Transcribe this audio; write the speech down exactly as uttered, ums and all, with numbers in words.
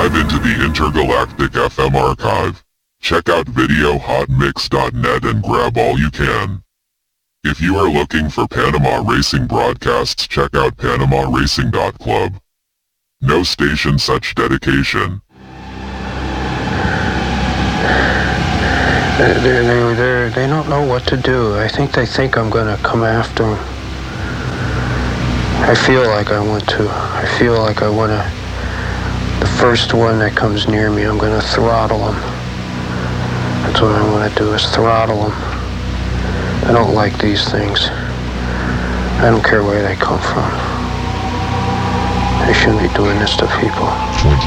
Dive into the intergalactic F M archive. Check out video hot mix dot net and grab all you can. If you are looking for Panama Racing broadcasts, check out panama racing dot club. No station such dedication. They, they, they, they don't know what to do. I think they think I'm going to come after them. I feel like I want to. I feel like I want to. The first one that comes near me, I'm going to throttle them. That's what I want to do, is throttle them. I don't like these things. I don't care where they come from. They shouldn't be doing this to people.